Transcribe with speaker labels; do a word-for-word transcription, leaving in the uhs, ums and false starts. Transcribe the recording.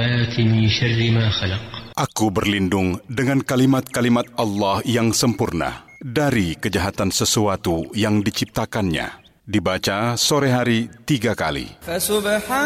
Speaker 1: الظلمات من شر ما خلق.
Speaker 2: Aku berlindung dengan kalimat-kalimat Allah yang sempurna dari kejahatan sesuatu yang diciptakannya. Dibaca sore hari tiga kali.